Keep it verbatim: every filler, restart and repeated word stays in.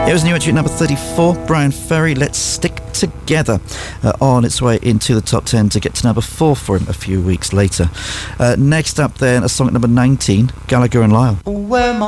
It was new entry at number thirty-four, Brian Ferry, Let's Stick Together, uh, on its way into the top ten to get to number four for him a few weeks later. Uh, next up then, a song at number nineteen, Gallagher and Lyle. Where